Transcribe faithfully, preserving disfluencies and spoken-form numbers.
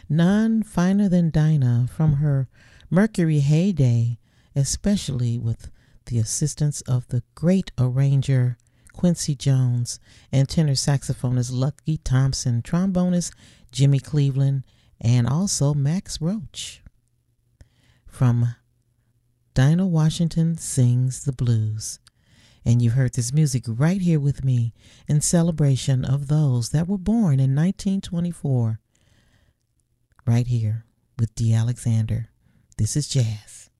None finer than Dinah from her Mercury heyday, especially with the assistance of the great arranger Quincy Jones and tenor saxophonist Lucky Thompson, trombonist Jimmy Cleveland, and also Max Roach. From Dinah Washington Sings the Blues. And you've heard this music right here with me in celebration of those that were born in nineteen twenty-four. Right here with Dee Alexander. This is jazz.